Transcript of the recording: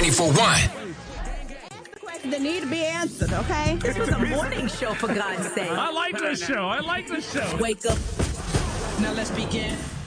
94.1. That need to be answered, okay? This was a morning show, for God's sake. I like this show. Wake up. Now let's begin.